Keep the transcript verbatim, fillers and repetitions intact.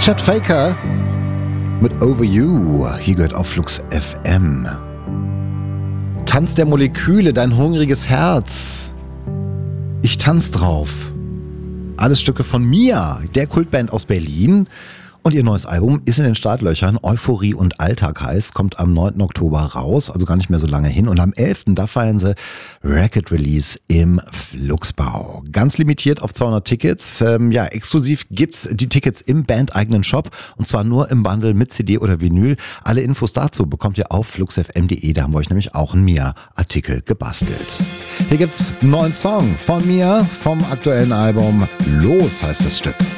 Chet Faker mit Over You. Hier gehört auf Flux F M. Tanz der Moleküle, dein hungriges Herz. Ich tanz drauf. Alles Stücke von Mia, der Kultband aus Berlin. Und ihr neues Album ist in den Startlöchern. Euphorie und Alltag heißt, kommt am neunten Oktober raus, also gar nicht mehr so lange hin. Und am elften da feiern sie Record Release im Fluxbau. Ganz limitiert auf zweihundert Tickets. Ähm, ja, exklusiv gibt's die Tickets im bandeigenen Shop. Und zwar nur im Bundle mit C D oder Vinyl. Alle Infos dazu bekommt ihr auf fluxfm punkt de. Da haben wir euch nämlich auch einen Mia-Artikel gebastelt. Hier gibt's einen neuen Song von Mia vom aktuellen Album. Los heißt das Stück.